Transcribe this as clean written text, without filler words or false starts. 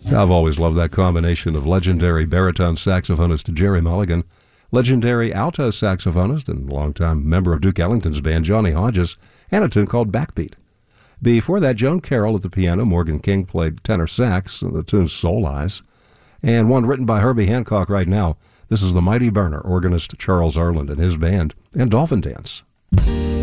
I've always loved that combination of legendary baritone saxophonist Jerry Mulligan, legendary alto saxophonist and longtime member of Duke Ellington's band Johnny Hodges, and a tune called Backbeat. Before that, Joan Carroll at the piano, Morgan King played tenor sax, the tune's Soul Eyes, and one written by Herbie Hancock right now. This is the Mighty Burner organist Charles Arland and his band, and Dolphin Dance.